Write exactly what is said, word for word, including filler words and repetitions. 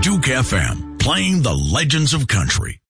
Juke F M, playing the legends of country.